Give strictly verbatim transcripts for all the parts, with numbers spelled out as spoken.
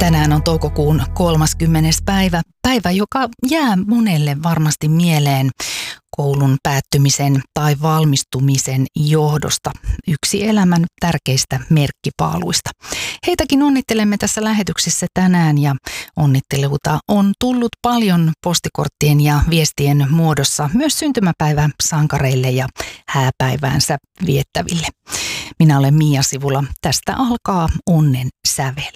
Tänään on toukokuun kolmaskymmenes päivä, päivä, joka jää monelle varmasti mieleen koulun päättymisen tai valmistumisen johdosta. Yksi elämän tärkeistä merkkipaaluista. Heitäkin onnittelemme tässä lähetyksessä tänään ja onnitteluita on tullut paljon postikorttien ja viestien muodossa myös syntymäpäivän sankareille ja hääpäiväänsä viettäville. Minä olen Mia Sivula. Tästä alkaa Onnen sävel.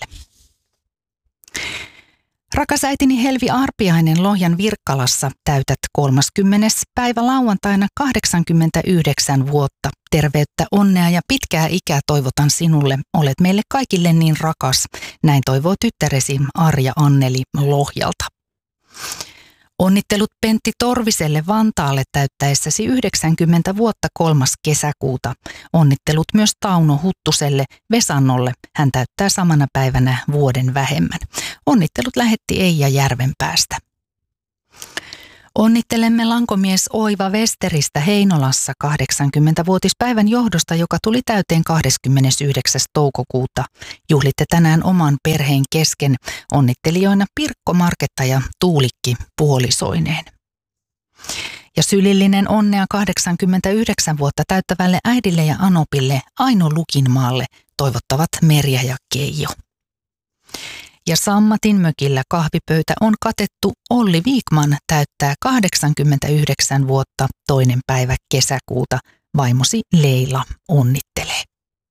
Rakas äitini Helvi Arpiainen Lohjan Virkkalassa täytät kolmaskymmenes päivä lauantaina kahdeksankymmentäyhdeksän vuotta. Terveyttä, onnea ja pitkää ikää toivotan sinulle. Olet meille kaikille niin rakas. Näin toivoo tyttäresi Arja Anneli Lohjalta. Onnittelut Pentti Torviselle Vantaalle täyttäessäsi yhdeksänkymmentä vuotta kolmas kesäkuuta. Onnittelut myös Tauno Huttuselle Vesannolle. Hän täyttää samana päivänä vuoden vähemmän. Onnittelut lähetti Eija Järvenpäästä. Onnittelemme lankomies Oiva Westeristä Heinolassa kahdeksankymmentävuotispäivän johdosta, joka tuli täyteen kahdeskymmenesyhdeksäs toukokuuta. Juhlitte tänään oman perheen kesken. Onnittelijoina Pirkko Marketta ja Tuulikki puolisoineen. Ja sylillinen onnea kahdeksankymmentäyhdeksän vuotta täyttävälle äidille ja Anopille Aino Lukinmaalle toivottavat Merja ja Keijo. Ja Sammatin mökillä kahvipöytä on katettu. Olli Viikman täyttää kahdeksankymmentäyhdeksän vuotta toinen päivä kesäkuuta. Vaimosi Leila onnittelee.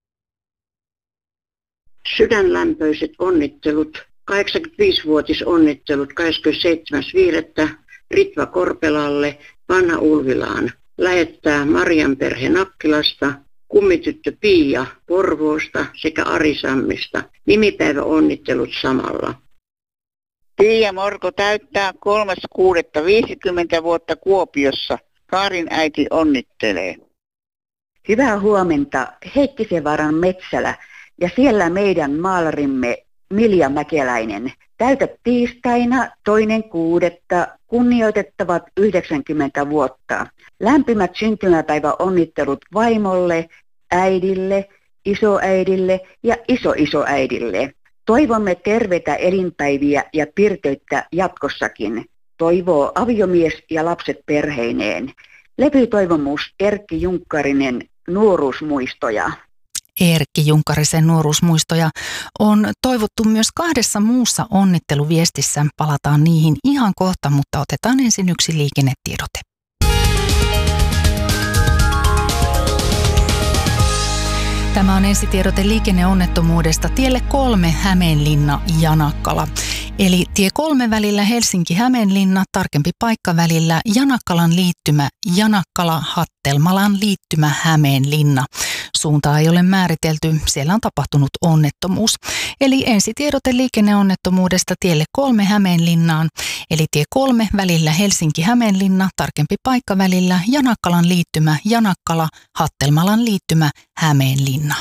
Sydänlämpöiset onnittelut, kahdeksankymmentäviisivuotisonnittelut kahdeskymmenesseitsemäs viidettä Ritva Korpelalle Vanha Ulvilaan. Lähettää Marian perhe Nakkilasta, kummityttö Pia Porvoosta sekä Ari Sammista. Nimipäivä onnittelut samalla. Pia Morko täyttää kolmas kuudetta viisikymmentä vuotta Kuopiossa. Kaarin äiti onnittelee. Hyvää huomenta Heikkisenvaaran Metsälä ja siellä meidän maalarimme Milja Mäkeläinen. Täytät tiistaina toinen kuudetta kunnioitettavat yhdeksänkymmentä vuotta. Lämpimät syntymäpäivä onnittelut vaimolle, äidille, isoäidille ja isoisoäidille. Toivomme terveitä elinpäiviä ja pirteyttä jatkossakin. Toivoo aviomies ja lapset perheineen. Levytoivomus Erkki Junkkarinen, nuoruusmuistoja. Erkki Junkkarisen nuoruusmuistoja on toivottu myös kahdessa muussa onnitteluviestissä. Palataan niihin ihan kohta, mutta otetaan ensin yksi liikennetiedote. Tämä on ensitiedote liikenneonnettomuudesta tielle kolme Hämeenlinna Janakkala. Eli tie kolme välillä Helsinki-Hämeenlinna, tarkempi paikka välillä Janakkalan liittymä Janakkala, Hattelmalan liittymä Hämeenlinna. Suuntaa ei ole määritelty, siellä on tapahtunut onnettomuus. Eli ensitiedote liikenneonnettomuudesta tielle kolme Hämeenlinnaan, eli tie kolme välillä Helsinki-Hämeenlinna, tarkempi paikka välillä Janakkalan liittymä Janakkala, Hattelmalan liittymä Hämeenlinna.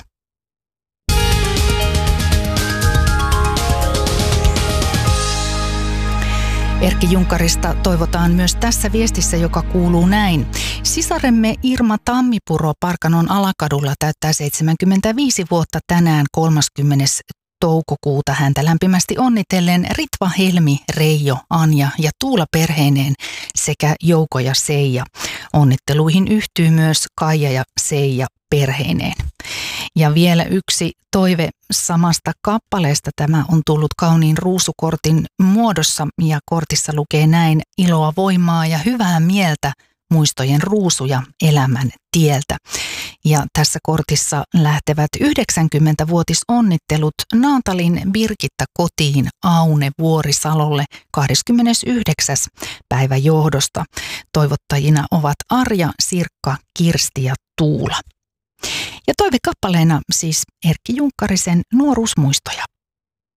Erkki Junkkarista toivotaan myös tässä viestissä, joka kuuluu näin. Sisaremme Irma Tammipuro Parkanon Alakadulla täyttää seitsemänkymmentäviisi vuotta tänään kolmaskymmenes toukokuuta. Häntä lämpimästi onnitellen Ritva, Helmi, Reijo, Anja ja Tuula perheineen sekä Jouko ja Seija. Onnitteluihin yhtyy myös Kaija ja Seija perheineen. Ja vielä yksi toive samasta kappaleesta. Tämä on tullut kauniin ruusukortin muodossa ja kortissa lukee näin: iloa, voimaa ja hyvää mieltä, muistojen ruusuja elämän tieltä. Ja tässä kortissa lähtevät yhdeksänkymmentävuotisonnittelut Naantalin Birgitta kotiin Aune Vuorisalolle kahdeskymmenesyhdeksäs päivä johdosta. Toivottajina ovat Arja, Sirkka, Kirsti ja Tuula. Ja toivekappaleena siis Erkki Junkkarisen nuoruusmuistoja.